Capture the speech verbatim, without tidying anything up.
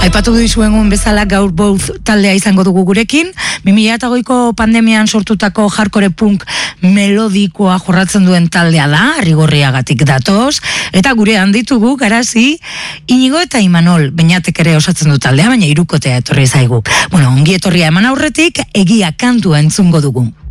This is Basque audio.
Aipatu dizuengun bezala gaur Both taldea izango dugu gurekin. bi mila hogeiko pandemian sortutako hardcore punk melodikoa jorratzen duen taldea da, Arrigorriagatik datoz, eta gurean ditugu Garazi, Inigo eta Imanol, Beñatek ere osatzen du taldea, baina hirukotea etorri zaigu. Bueno, ongi etorria eman aurretik, egia kantua entzungo dugu.